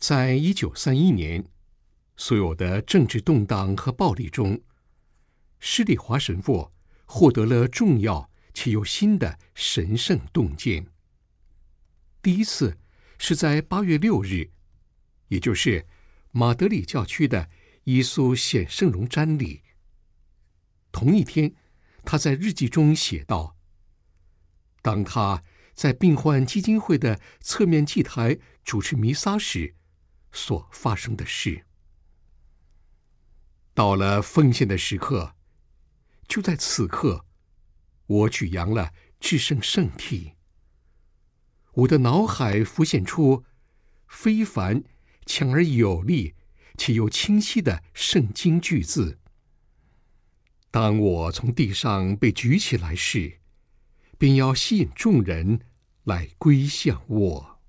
在1931年，所有的政治动荡和暴力中，施礼华神父获得了重要且又新的神圣洞见。第一次是在8月6日，也就是马德里教区的耶稣显圣容瞻礼。同一天，他在日记中写道：当他在病患基金会的侧面祭台主持弥撒时所发生的事。到了奉献的时刻，就在此刻，我举扬了至圣圣体。我的脑海浮现出非凡、强而有力且又清晰的圣经句字。当我从地上被举起来时，便要吸引众人来归向我。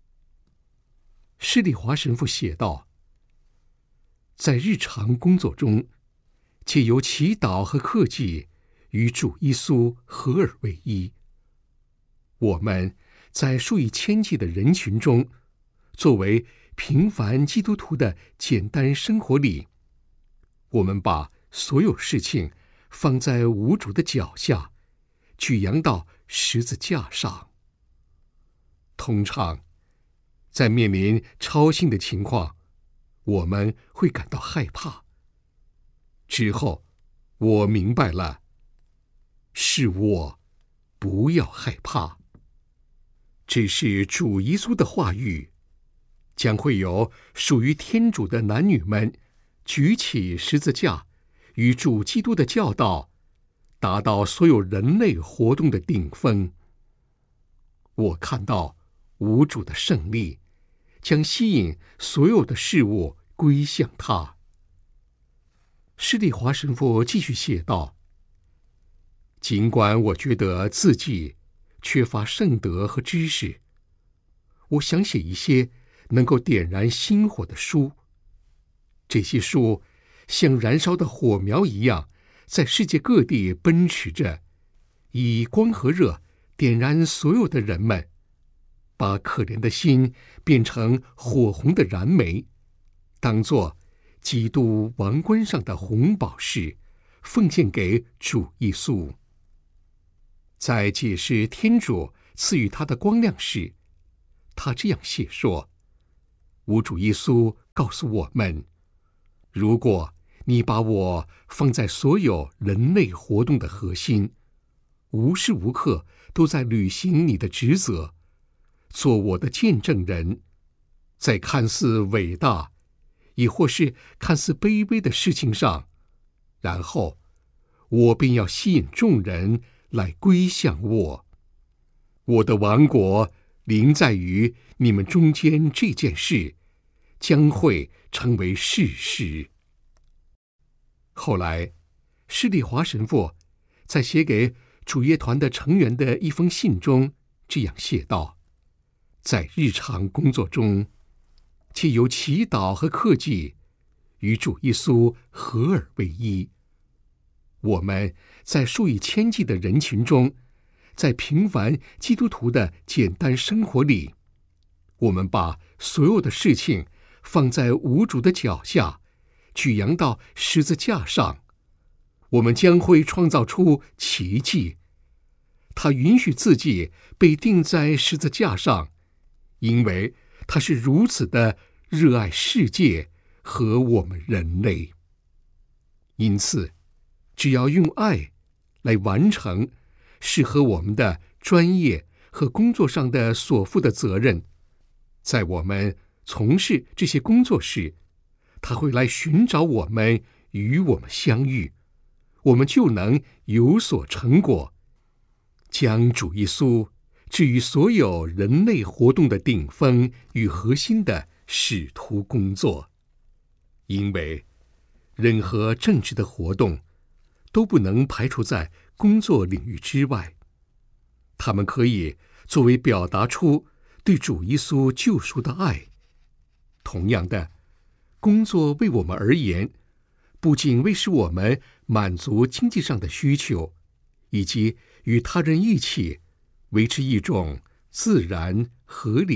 施礼华神父写道：在日常工作中，借由祈祷和克己与主耶稣合而为一。我们在数以千计的人群中，作为平凡基督徒的简单生活里，我们把所有事情放在无主的脚下，举扬到十字架上。通常，在面临超性的情况，我们会感到害怕。之后，我明白了，是我不要害怕。这是主耶稣的话语，将会有属于天主的男女们举起十字架，与主基督的教导达到所有人类活动的顶峰。我看到无主的胜利将吸引所有的事物归向他。施礼华神父继续写道：尽管我觉得自己缺乏圣德和知识，我想写一些能够点燃心火的书。这些书像燃烧的火苗一样，在世界各地奔驰着，以光和热点燃所有的人们，把可怜的心变成火红的燃煤，当作基督王冠上的红宝石，奉献给主耶稣。在解释天主赐予他的光亮时，他这样写说：吾主耶稣告诉我们，如果你把我放在所有人类活动的核心，无时无刻都在履行你的职责，做我的见证人，在看似伟大亦或是看似卑微的事情上，然后我便要吸引众人来归向我。我的王国临在于你们中间，这件事将会成为事实。后来，施礼华神父在写给主业团的成员的一封信中这样写道：在日常工作中，借由祈祷和克己与主耶稣合而为一。我们在数以千计的人群中，在平凡基督徒的简单生活里，我们把所有的事情放在无主的脚下，举扬到十字架上。我们将会创造出奇迹。他允许自己被钉在十字架上，因为他是如此的热爱世界和我们人类。因此，只要用爱来完成适合我们的专业和工作上的所负的责任，在我们从事这些工作时，他会来寻找我们，与我们相遇，我们就能有所成果，将主耶稣置于所有人类活动的顶峰与核心的使徒工作。因为任何政治的活动都不能排除在工作领域之外，他们可以作为表达出对主耶稣救赎的爱。同样的，工作为我们而言，不仅为使我们满足经济上的需求，以及与他人一起维持一种自然、合理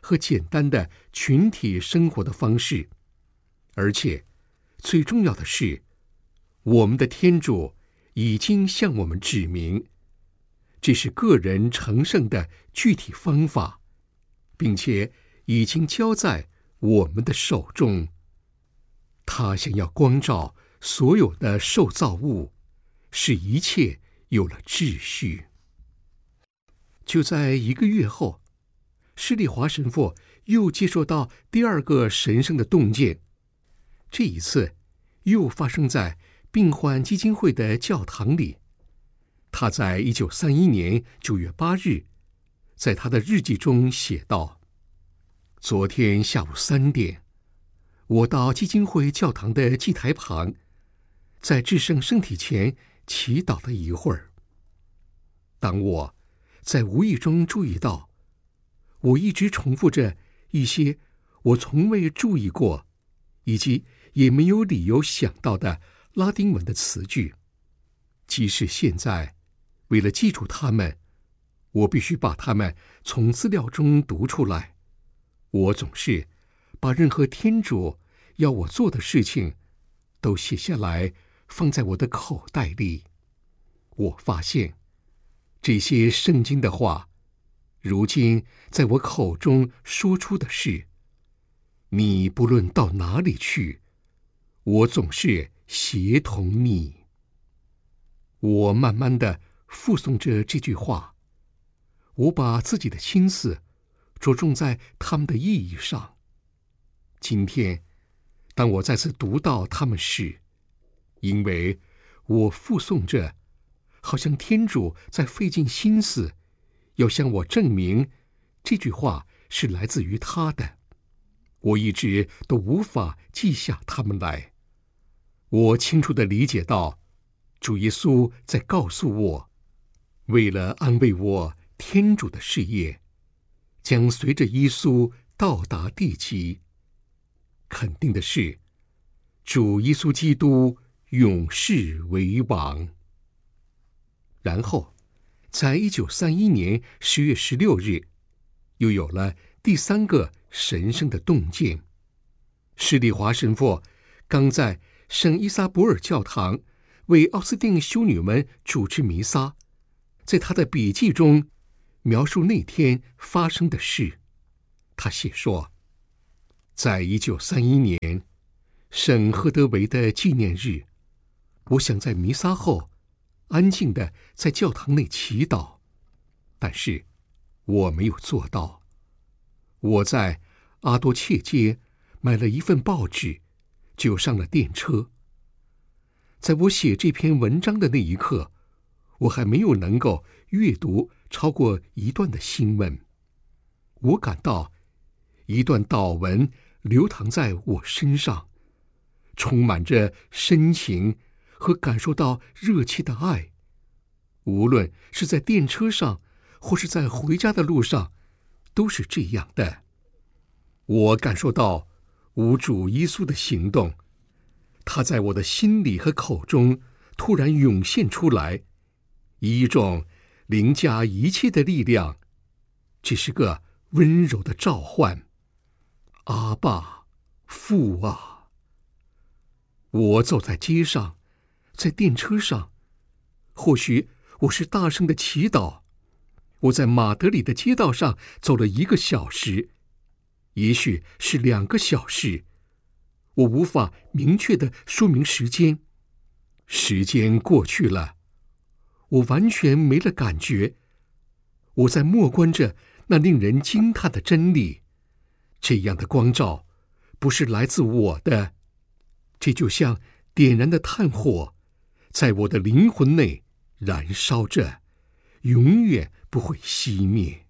和简单的群体生活的方式，而且最重要的是，我们的天主已经向我们指明，这是个人成圣的具体方法，并且已经交在我们的手中。他想要光照所有的受造物，使一切有了秩序。就在1个月后，施礼华神父又接受到第2个神圣的洞见，这一次又发生在病患基金会的教堂里。他在1931年9月8日，在他的日记中写道：昨天下午3点，我到基金会教堂的祭台旁，在至圣圣体前祈祷了一会儿。当我在无意中注意到，我一直重复着一些我从未注意过，以及也没有理由想到的拉丁文的词句。即使现在，为了记住它们，我必须把它们从资料中读出来。我总是把任何天主要我做的事情都写下来，放在我的口袋里。我发现，这些圣经的话，如今在我口中说出的是：你不论到哪里去，我总是协同你。我慢慢地复诵着这句话，我把自己的心思着重在它们的意义上。今天，当我再次读到它们时，因为我复诵着，好像天主在费尽心思，要向我证明这句话是来自于他的，我一直都无法记下它们来。我清楚地理解到，主耶稣在告诉我，为了安慰我，天主的事业将随着耶稣到达地极。肯定的是，主耶稣基督永世为王。然后，在1931年10月16日，又有了第3个神圣的洞见。施礼华神父刚在圣伊撒伯尔教堂为奥斯定修女们主持弥撒，在他的笔记中描述那天发生的事。他写说，在1931年圣赫德维的纪念日，我想在弥撒后安静地在教堂内祈祷，但是我没有做到。我在阿多切街买了一份报纸，就上了电车。在我写这篇文章的那一刻，我还没有能够阅读超过1段的新闻。我感到一段祷文流淌在我身上，充满着深情和感受到热切的爱。无论是在电车上，或是在回家的路上，都是这样的。我感受到无主耶稣的行动，他在我的心里和口中突然涌现出来，以一种凌驾一切的力量。这是个温柔的召唤，阿爸，父啊！我走在街上，在电车上，或许我是大声的祈祷。我在马德里的街道上走了1个小时，也许是2个小时，我无法明确地说明时间。时间过去了，我完全没了感觉。我在默观着那令人惊叹的真理。这样的光照不是来自我的，这就像点燃的炭火，在我的灵魂内燃烧着，永远不会熄灭。